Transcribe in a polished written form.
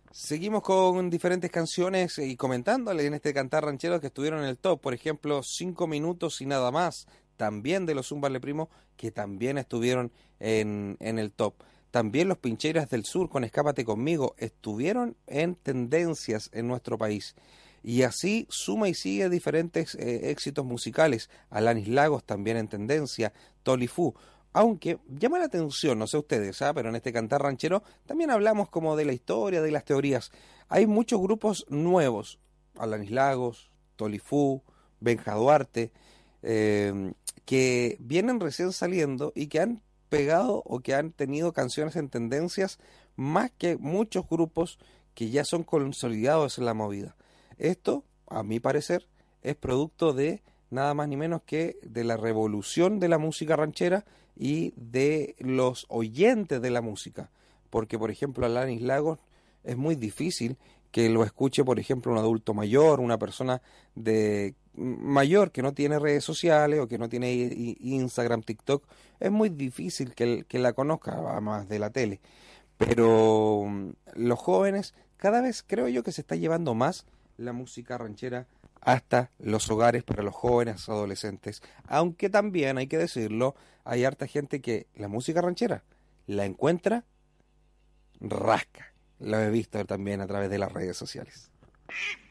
Seguimos con diferentes canciones y comentándole en este cantar ranchero que estuvieron en el top. Por ejemplo, 5 minutos y nada más, también de los Zumbas Le Primo, que también estuvieron en el top. También los Pincheras del Sur con Escápate conmigo estuvieron en tendencias en nuestro país. Y así suma y sigue diferentes éxitos musicales. Alanis Lagos también en tendencia, Tolifú. Aunque llama la atención, no sé ustedes, pero en este cantar ranchero también hablamos como de la historia, de las teorías. Hay muchos grupos nuevos, Alanis Lagos, Tolifú, Benja Duarte, que vienen recién saliendo y que han pegado o que han tenido canciones en tendencias más que muchos grupos que ya son consolidados en la movida. Esto, a mi parecer, es producto de nada más ni menos que de la revolución de la música ranchera y de los oyentes de la música. Porque, por ejemplo, Alanis Lagos es muy difícil que lo escuche, por ejemplo, un adulto mayor, una persona de mayor que no tiene redes sociales o que no tiene Instagram, TikTok. Es muy difícil que la conozca, más de la tele. Pero los jóvenes, cada vez creo yo que se está llevando más la música ranchera hasta los hogares para los jóvenes adolescentes. Aunque también, hay que decirlo, hay harta gente que la música ranchera la encuentra rasca. Lo he visto también a través de las redes sociales.